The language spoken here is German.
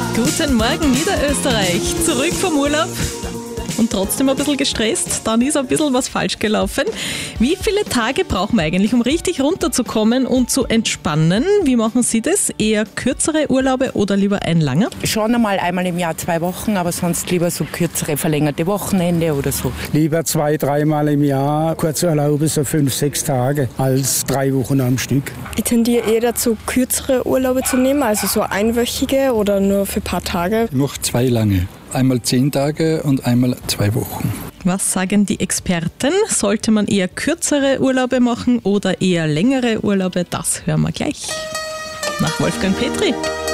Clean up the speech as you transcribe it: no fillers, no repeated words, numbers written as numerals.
Guten Morgen, Niederösterreich. Zurück vom Urlaub und trotzdem ein bisschen gestresst. Dann ist ein bisschen was falsch gelaufen. Wie viele Tage brauchen wir eigentlich, um richtig runterzukommen und zu entspannen? Wie machen Sie das? Eher kürzere Urlaube oder lieber ein langer? Schon einmal im Jahr 2 Wochen, aber sonst lieber so kürzere, verlängerte Wochenende oder so. Lieber 2-3 Mal im Jahr Kurzurlaube, so 5-6 Tage, als 3 Wochen am Stück. Ich tendiere eher dazu, kürzere Urlaube zu nehmen, also so einwöchige oder nur für ein paar Tage. Ich mache 2 lange. Einmal 10 Tage und einmal 2 Wochen. Was sagen die Experten? Sollte man eher kürzere Urlaube machen oder eher längere Urlaube? Das hören wir gleich nach Wolfgang Petri.